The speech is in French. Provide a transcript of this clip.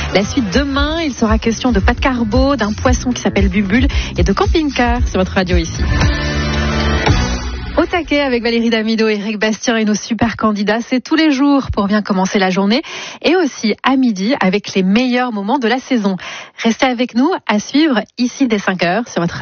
La suite demain, il sera question de pâte carbo, d'un poisson qui s'appelle Bulbul et de camping-car sur votre radio ici. Au taquet avec Valérie Damido, Eric Bastien et nos super candidats, c'est tous les jours pour bien commencer la journée et aussi à midi avec les meilleurs moments de la saison. Restez avec nous à suivre ici dès 5h sur votre